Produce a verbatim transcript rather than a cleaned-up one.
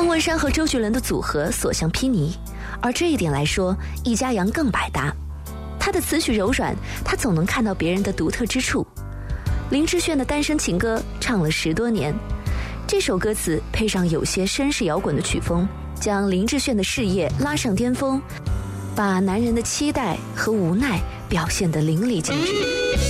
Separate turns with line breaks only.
方文山和周杰伦的组合所向披靡，而这一点来说，易家扬更百搭。他的词曲柔软，他总能看到别人的独特之处。林志炫的《单身情歌》唱了十多年，这首歌词配上有些绅士摇滚的曲风，将林志炫的事业拉上巅峰，把男人的期待和无奈表现得淋漓尽致。